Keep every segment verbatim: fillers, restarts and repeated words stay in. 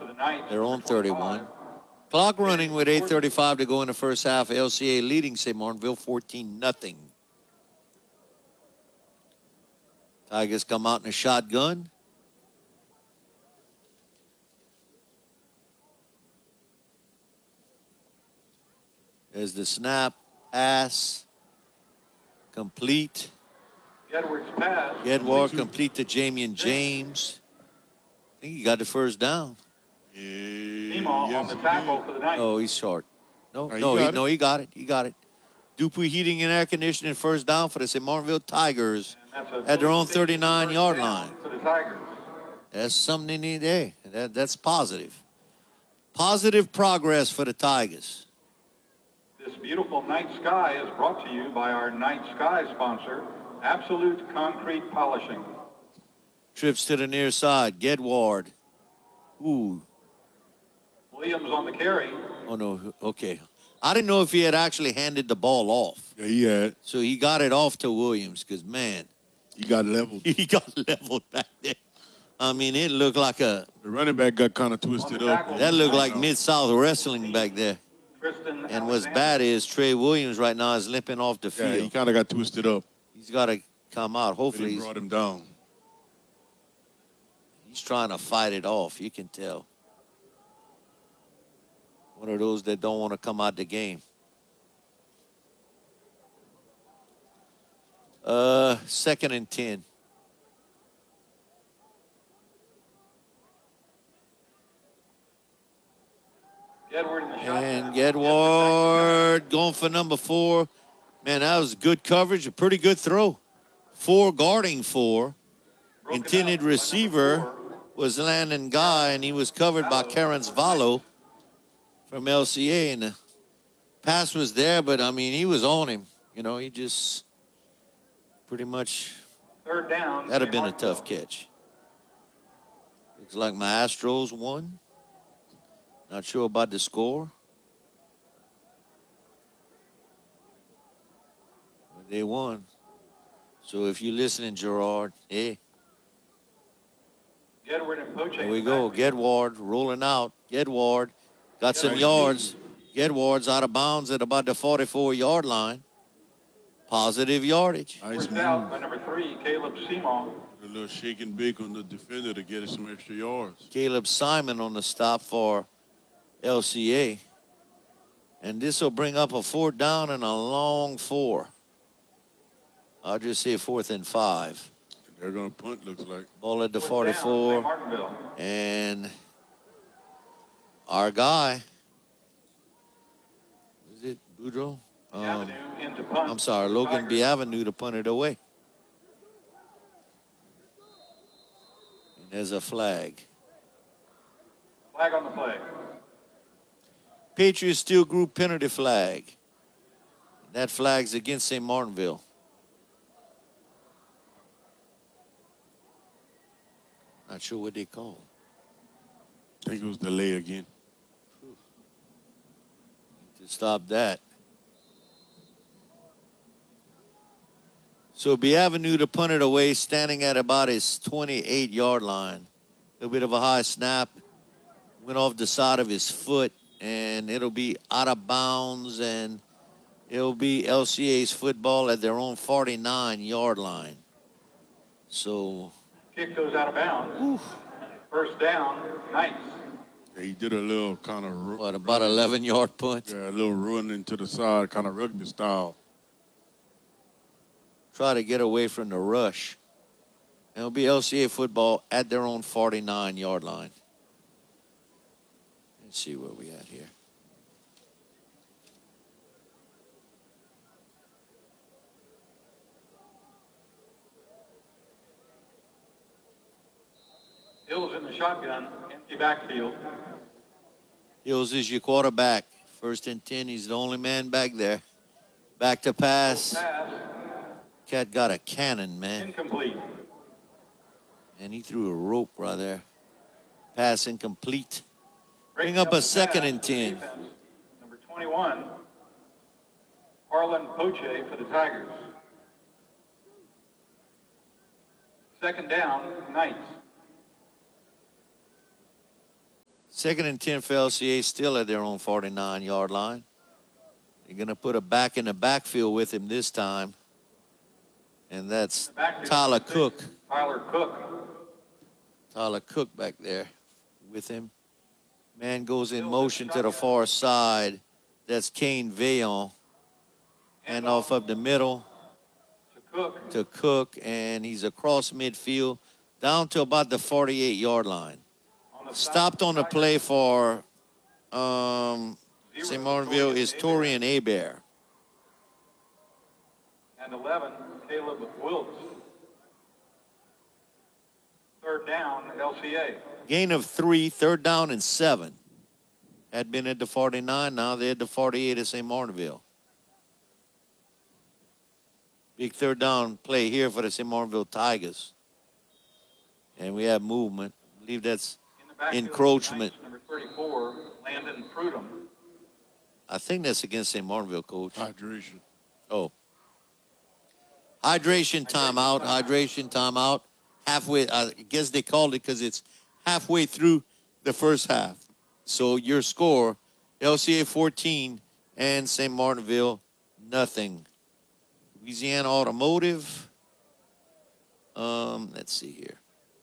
for the Knights. Their own thirty-one. Clock running with eight thirty-five to go in the first half. L C A leading Saint Martinville fourteen nothing. Tigers come out in a shotgun. There's the snap, pass, complete. Edwards pass. Edward complete to Jamian James. I think he got the first down. Nemo yes, on the tackle for the Knights. Oh, he's short. No, oh, no, he, he, no, he got it. He got it. Dupuy Heating and Air Conditioning first down for the Saint Martinville Tigers at their own thirty-nine yard line. For the Tigers. That's something they need there. That, that's positive. Positive progress for the Tigers. This beautiful night sky is brought to you by our night sky sponsor, Absolute Concrete Polishing. Trips to the near side. Gedward. Ooh. Williams on the carry. Oh, no. Okay. I didn't know if he had actually handed the ball off. Yeah, he had. So he got it off to Williams because, man. He got leveled. He got leveled back there. I mean, it looked like a... The running back got kind of twisted up. That looked like Mid-South Wrestling back there. Tristan and what's bad is Trey Williams right now is limping off the field. Yeah, he kind of got twisted up. He's got to come out. Hopefully he brought him down. He's trying to fight it off. You can tell. One of those that don't want to come out the game. Uh, second and ten. And Gedward going for number four. Man, that was good coverage, a pretty good throw. Four guarding four. Intended receiver was Landon Guy, and he was covered by Karens Valo from L C A. And the pass was there, but, I mean, he was on him. You know, he just pretty much third down. That'd have been a tough catch. Looks like my Astros won. Not sure about the score. But they won. So if you're listening, Gerard, hey. Gedward and Poche. There we go. Gedward rolling out. Gedward got some yards. Gedward's out of bounds at about the forty-four yard line. Positive yardage. Nice out by number three, Caleb Simon. A little shake and bake on the defender to get us some extra yards. Caleb Simon on the stop for L C A. And this will bring up a fourth down and a long four. I'll just say fourth and five. They're going to punt, looks like. Ball at the forty-four. And our guy, is it Boudreaux? Um, I'm sorry, Logan B. Avenue to punt it away. And there's a flag. Flag on the play. Patriots Steel Group penalty flag. That flag's against Saint Martinville. Not sure what they call. I think it was delay again. To stop that. So B Avenue to punt it away, standing at about his twenty-eight yard line. A little bit of a high snap. Went off the side of his foot, and it'll be out of bounds, and it'll be L C A's football at their own forty-nine yard line. So. Kick goes out of bounds. Oof. First down, Knights. Yeah, he did a little kind of... What, about eleven yard punt? Yeah, a little run into the side, kind of rugby style. Try to get away from the rush. And it'll be L C A football at their own forty-nine yard line. Let's see where we at here. Hills in the shotgun, empty backfield. Hills is your quarterback. First and ten, he's the only man back there. Back to pass. pass. Cat got a cannon, man. Incomplete. And he threw a rope right there. Pass incomplete. Bring up a second and ten. Number twenty-one, Harlan Poche for the Tigers. Second down, Knights. Second and ten for L C A, still at their own forty-nine-yard line. They're going to put a back in the backfield with him this time. And that's Tyler Cook. Tyler Cook. Tyler Cook back there with him. Man goes in motion to the far side. That's Kane Vaillant. Hand off up the middle To Cook. to Cook, and he's across midfield down to about the forty-eight-yard line. On the Stopped on the play for um, Saint Martinville is Torian Hebert. And eleven, Caleb Wilkes. Third down, L C A. Gain of three, third down and seven. Had been at the forty-nine, now they're at the forty-eight at Saint Martinville. Big third down play here for the Saint Martinville Tigers. And we have movement. I believe that's In the backfield, encroachment. Number thirty-four, Landon Prudhomme. I think that's against Saint Martinville, Coach. Hydration. Oh. Hydration timeout, hydration timeout. Halfway, I guess they called it because it's halfway through the first half. So your score, L C A fourteen and Saint Martinville, nothing. Louisiana Automotive. Um, let's see here.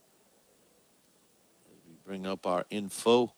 As we bring up our info.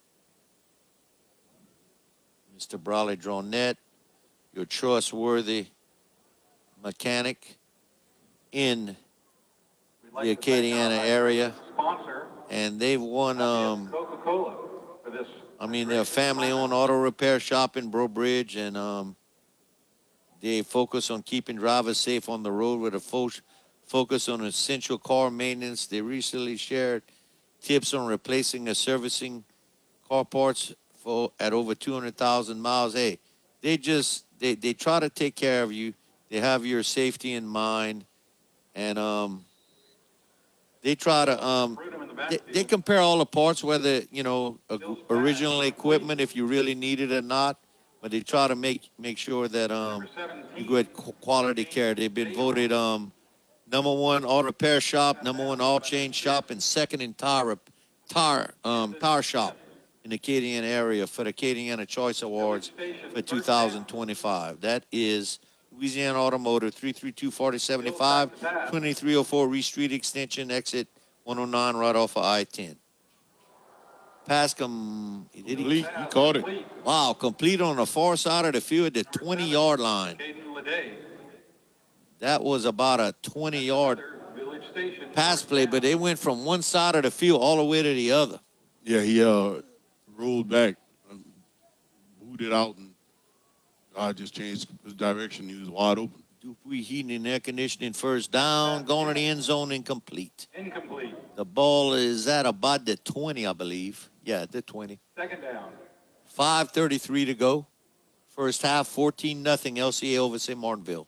Mister Brawley Dronette, your trustworthy mechanic in We'd the like to thank Acadiana our area. Sponsor, And they've won, um, Coca-Cola, for this. I mean, they're a family-owned auto repair shop in Breaux Bridge, and um, they focus on keeping drivers safe on the road with a fo- focus on essential car maintenance. They recently shared tips on replacing or servicing car parts for at over two hundred thousand miles. Hey, they just they, they try to take care of you. They have your safety in mind, and um, they try to um, Prudhomme in the they, backfield. they compare all the parts, whether you know uh, original equipment, if you really need it or not. But they try to make make sure that um, you get qu- quality care. They've been voted um, number one auto repair shop, number one all change shop, and second in tire rep- tire um, tire shop in the Acadiana area for the Acadiana Choice Awards for two thousand twenty-five. That is Louisiana Automotive, three three two, four oh seven five, twenty-three oh four Reed Street Extension, exit one oh nine, right off of I ten. Pass com- did he? Complete. He caught it. Wow, complete on the far side of the field at the twenty-yard line. Caden Leday. That was about a twenty-yard Village Station. pass play, but they went from one side of the field all the way to the other. Yeah, he uh rolled back, um, booted out, and God just changed his direction. He was wide open. Dupuy heating and air conditioning, first down, going to the end zone, incomplete. Incomplete. The ball is at about the twenty, I believe. Yeah, the twenty. Second down. five thirty-three to go. First half, fourteen nothing L C A over Saint Martinville.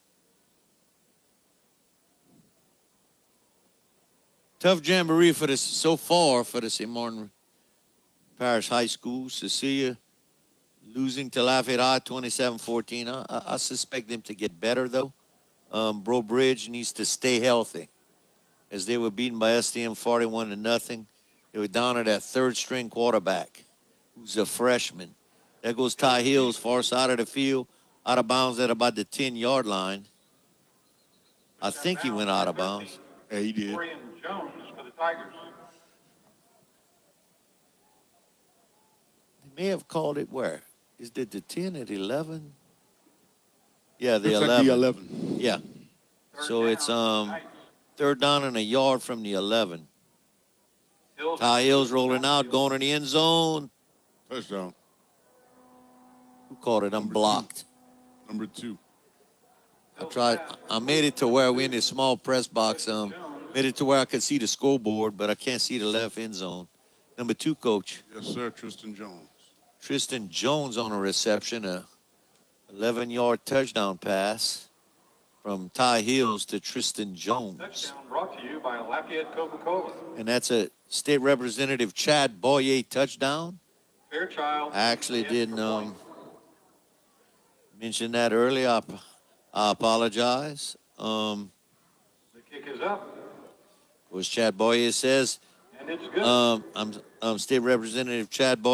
Tough jamboree for this so far for the Saint Martin Parish High School. Cecilia losing to Lafayette High twenty-seven fourteen. I, I, I suspect them to get better, though. Um, Breaux Bridge needs to stay healthy, as they were beaten by S T M forty-one to nothing. They were down to that third-string quarterback, who's a freshman. There goes Ty Hills, far side of the field, out of bounds at about the ten-yard line. I think he went out of bounds. Yeah, he did. Dorian Jones for the Tigers. They may have called it where? Is it the ten at eleven? Yeah, the Looks eleven. like the eleven. Yeah. Third So down, it's um Knights. third down and a yard from the eleven. Hills. Ty Hills rolling out, going in the end zone. Touchdown. Who called it? I'm blocked. Number two. I tried. I made it to where we're in this small press box. Um, made it to where I could see the scoreboard, but I can't see the left end zone. Number two, coach Yes, sir. Tristan Jones. Tristan Jones on a reception, a eleven-yard touchdown pass from Ty Hills to Tristan Jones, Touchdown brought to you by Lafayette Coca-Cola. and that's a state representative Chad Boyer touchdown. Fairchild. I actually in didn't for um, points. mention that earlier. I, I apologize. Um, The kick is up, was Chad Boyer says, and it's good. um, I'm, I'm State Representative Chad Boyer.